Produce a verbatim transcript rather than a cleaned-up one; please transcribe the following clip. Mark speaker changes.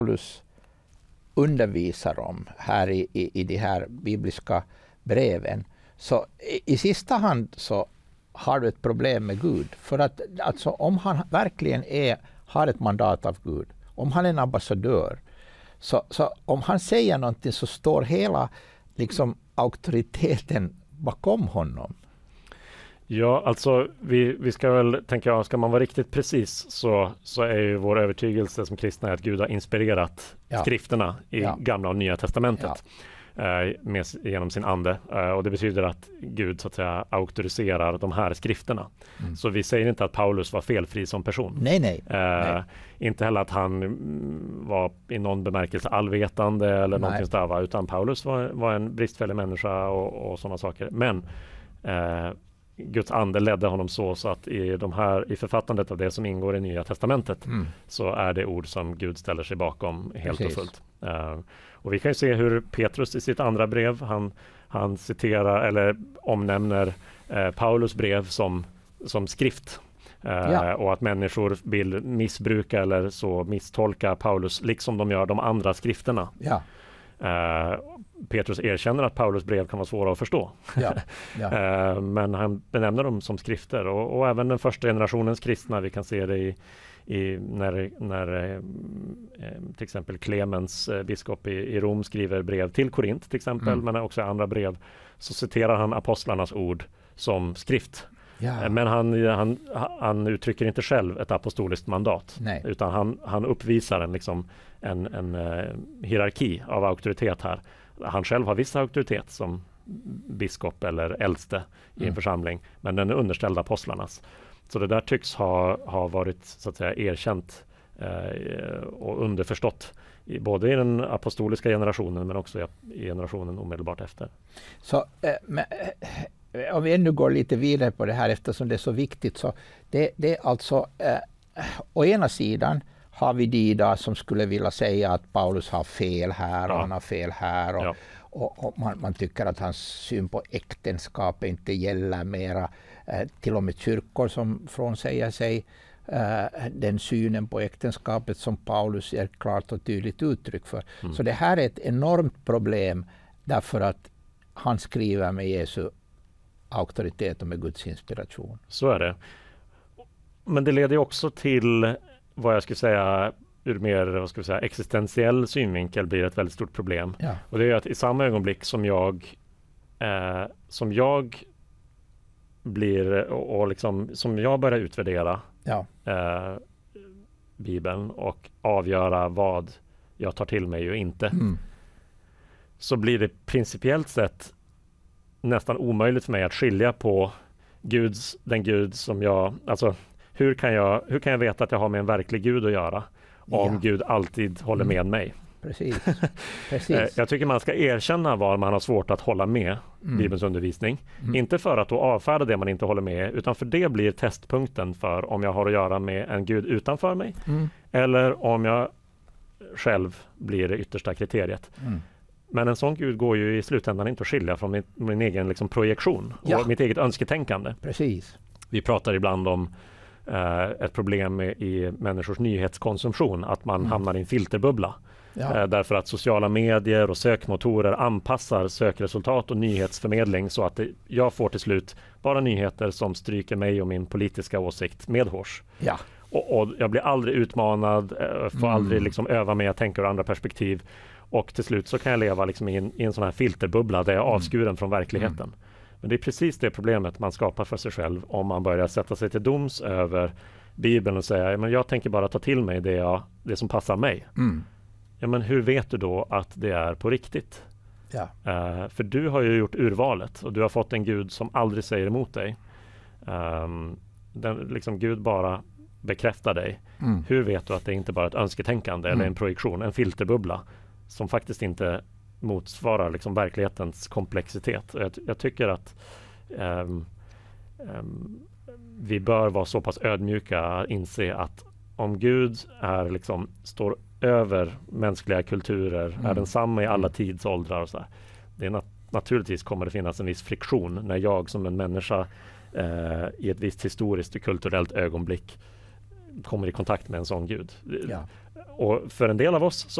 Speaker 1: Paulus undervisar om här i, i, i de här bibliska breven, så i, i sista hand så har du ett problem med Gud. För att alltså, om han verkligen är, har ett mandat av Gud, om han är en ambassadör, så, så om han säger någonting så står hela liksom, auktoriteten bakom honom.
Speaker 2: Ja, alltså vi, vi ska väl tänka, ja, ska man vara riktigt precis så, så är ju vår övertygelse som kristna att Gud har inspirerat ja. skrifterna i ja. gamla och nya testamentet ja. eh, med, genom sin ande. Eh, och det betyder att Gud så att säga auktoriserar de här skrifterna. Mm. Så vi säger inte att Paulus var felfri som person.
Speaker 1: Nej, nej.
Speaker 2: Eh,
Speaker 1: nej.
Speaker 2: Inte heller att han var i någon bemärkelse allvetande eller nej. någonting sådär, utan Paulus var, var en bristfällig människa och, och sådana saker. Men eh, Guds ande ledde honom så, så att i, de här, i författandet av det som ingår i Nya testamentet mm. så är det ord som Gud ställer sig bakom helt Precis. och fullt. Uh, och vi kan ju se hur Petrus i sitt andra brev, han, han citerar eller omnämner uh, Paulus brev som, som skrift. Uh, ja. Och att människor vill missbruka eller så misstolka Paulus liksom de gör de andra skrifterna.
Speaker 1: Ja.
Speaker 2: Uh, Petrus erkänner att Paulus brev kan vara svåra att förstå. Ja, ja. uh, men han benämner dem som skrifter. Och, och även den första generationens kristna, vi kan se det i, i när, när eh, till exempel Clemens, eh, biskop i, i Rom, skriver brev till Korint till exempel, mm. men också andra brev, så citerar han apostlarnas ord som skrift. Ja. Men han, han, han uttrycker inte själv ett apostoliskt mandat. Nej. Utan han, han uppvisar en, liksom, en, en uh, hierarki av auktoritet här. Han själv har viss auktoritet som biskop eller äldste mm. i en församling, men den är underställd apostlarnas. Så det där tycks ha, ha varit så att säga erkänt uh, och underförstått i, både i den apostoliska generationen men också i, i generationen omedelbart efter.
Speaker 1: Så uh, men, uh, om vi ännu går lite vidare på det här eftersom det är så viktigt, så det, det är alltså uh, å ena sidan har vi de idag som skulle vilja säga att Paulus har fel här och ja. han har fel här och, ja. och, och man, man tycker att hans syn på äktenskap inte gäller mera. Eh, till och med kyrkor som frånsäger sig eh, den synen på äktenskapet som Paulus ger klart och tydligt uttryck för. Mm. Så det här är ett enormt problem därför att han skriver med Jesu auktoritet och med Guds inspiration.
Speaker 2: Så är det. Men det leder också till vad jag skulle säga ur mer vad ska vi säga, existentiell synvinkel blir ett väldigt stort problem. Ja. Och det är att i samma ögonblick som jag eh, som jag blir och, och liksom som jag börjar utvärdera ja. eh, Bibeln och avgöra vad jag tar till mig och inte, mm. så blir det principiellt sett nästan omöjligt för mig att skilja på Guds, den Gud som jag, alltså Hur kan, jag, hur kan jag veta att jag har med en verklig Gud att göra om ja. Gud alltid håller med mm. mig?
Speaker 1: Precis. Precis.
Speaker 2: Jag tycker man ska erkänna var man har svårt att hålla med mm. Bibelns undervisning. Mm. Inte för att då avfärda det man inte håller med, utan för det blir testpunkten för om jag har att göra med en Gud utanför mig mm. eller om jag själv blir det yttersta kriteriet. Mm. Men en sån Gud går ju i slutändan inte att skilja från min, min egen liksom projektion och ja. mitt eget önsketänkande.
Speaker 1: Precis.
Speaker 2: Vi pratar ibland om Uh, ett problem i människors nyhetskonsumtion, att man mm. hamnar i en filterbubbla. Ja. Uh, därför att sociala medier och sökmotorer anpassar sökresultat och nyhetsförmedling så att det, jag får till slut bara nyheter som stryker mig och min politiska åsikt medhårs. Ja. Och, och jag blir aldrig utmanad, uh, får mm. aldrig liksom öva mig att tänka ur andra perspektiv. Och till slut så kan jag leva liksom i, en, i en sån här filterbubbla där jag är mm. avskuren från verkligheten. Mm. Men det är precis det problemet man skapar för sig själv om man börjar sätta sig till doms över Bibeln och säga, men jag tänker bara ta till mig det, jag, det som passar mig. Mm. Ja, men hur vet du då att det är på riktigt? Ja. Uh, för du har ju gjort urvalet och du har fått en Gud som aldrig säger emot dig. Um, den, liksom Gud bara bekräftar dig. Mm. Hur vet du att det inte bara är ett önsketänkande mm. eller en projektion, en filterbubbla som faktiskt inte motsvarar liksom verklighetens komplexitet. Jag, jag tycker att um, um, vi bör vara så pass ödmjuka att inse att om Gud är liksom, står över mänskliga kulturer, mm. är densamma i alla tidsåldrar och så här, det är nat- naturligtvis kommer det finnas en viss friktion när jag som en människa eh, i ett visst historiskt och kulturellt ögonblick kommer i kontakt med en sån Gud.
Speaker 1: Ja.
Speaker 2: och för en del av oss så